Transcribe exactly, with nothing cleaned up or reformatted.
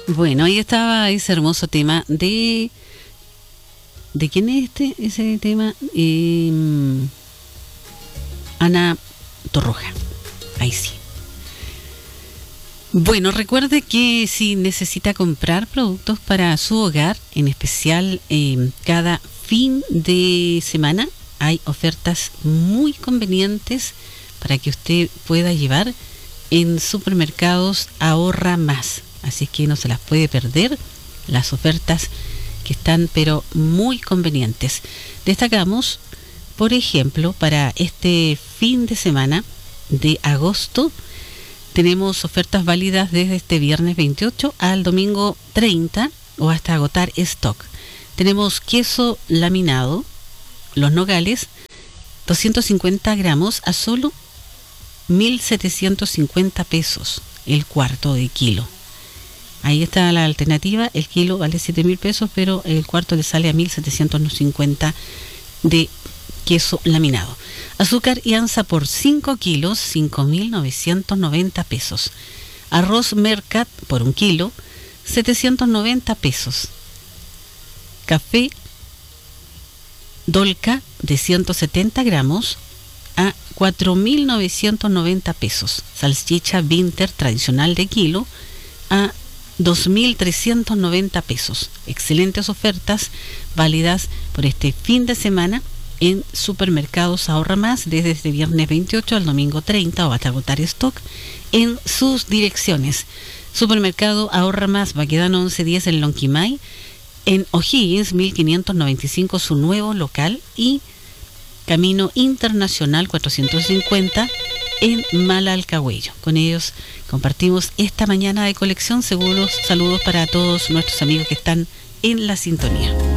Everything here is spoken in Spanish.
Bueno, ahí estaba ese hermoso tema de... ¿De quién es este? Ese tema... Eh, Ana Torroja. Ahí sí. Bueno, recuerde que si necesita comprar productos para su hogar, en especial eh, cada fin de semana, hay ofertas muy convenientes para que usted pueda llevar en Supermercados Ahorra Más. Así es que no se las puede perder, las ofertas que están pero muy convenientes. Destacamos, por ejemplo, para este fin de semana de agosto, tenemos ofertas válidas desde este viernes veintiocho al domingo treinta o hasta agotar stock. Tenemos queso laminado, Los Nogales, doscientos cincuenta gramos a solo mil setecientos cincuenta pesos el cuarto de kilo. Ahí está la alternativa, el kilo vale siete mil pesos, pero el cuarto le sale a mil setecientos cincuenta de queso laminado. Azúcar y anza por cinco kilos, cinco mil novecientos noventa pesos. Arroz Mercat por un kilo, setecientos noventa pesos. Café Dolca de ciento setenta gramos a cuatro mil novecientos noventa pesos. Salchicha Winter tradicional de kilo a dos mil trescientos noventa pesos. Excelentes ofertas válidas por este fin de semana en Supermercados Ahorra Más desde este viernes veintiocho al domingo treinta o hasta agotar stock en sus direcciones. Supermercado Ahorra Más, Baquedano once diez en Lonquimay, en O'Higgins mil quinientos noventa y cinco su nuevo local y Camino Internacional cuatrocientos cincuenta en Malalcahuello. Con ellos compartimos esta mañana de colección. Seguros saludos para todos nuestros amigos que están en la sintonía.